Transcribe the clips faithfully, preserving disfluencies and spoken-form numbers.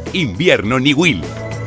Invierno Niwil.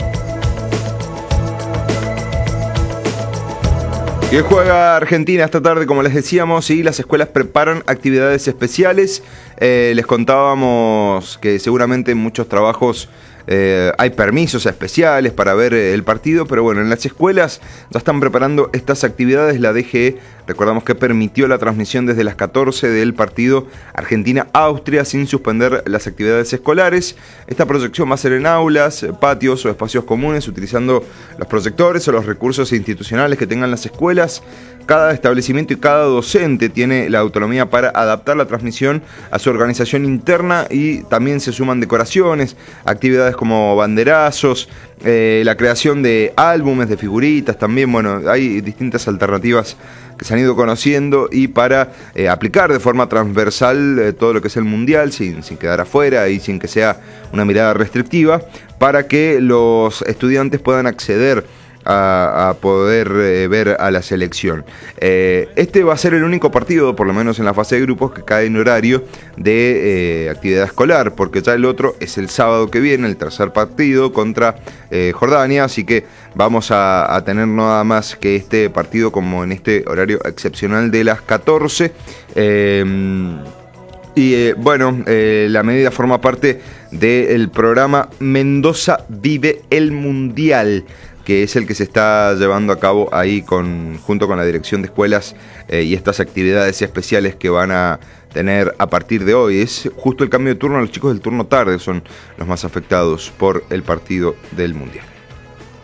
Y juega Argentina esta tarde, como les decíamos, y las escuelas preparan actividades especiales. Eh, les contábamos que seguramente en muchos trabajos eh, hay permisos especiales para ver el partido, pero bueno, en las escuelas ya están preparando estas actividades. La D G E, recordamos que permitió la transmisión desde las catorce del partido Argentina-Austria sin suspender las actividades escolares. Esta proyección va a ser en aulas, patios o espacios comunes, utilizando los proyectores o los recursos institucionales que tengan las escuelas. Cada establecimiento y cada docente tiene la autonomía para adaptar la transmisión a su organización interna, y también se suman decoraciones, actividades como banderazos, eh, la creación de álbumes, de figuritas también. Bueno, hay distintas alternativas que se han ido conociendo, y para eh, aplicar de forma transversal eh, todo lo que es el Mundial, sin, sin quedar afuera y sin que sea una mirada restrictiva, para que los estudiantes puedan acceder A, a poder eh, ver a la selección. Eh, este va a ser el único partido, por lo menos en la fase de grupos, que cae en horario de eh, actividad escolar, porque ya el otro es el sábado que viene, el tercer partido contra eh, Jordania, así que vamos a, a tener nada más que este partido como en este horario excepcional de las catorce. Eh, Y eh, bueno, eh, la medida forma parte del programa Mendoza Vive el Mundial, que es el que se está llevando a cabo ahí con, junto con la Dirección de Escuelas eh, y estas actividades especiales que van a tener a partir de hoy. Es justo el cambio de turno, los chicos del turno tarde son los más afectados por el partido del Mundial.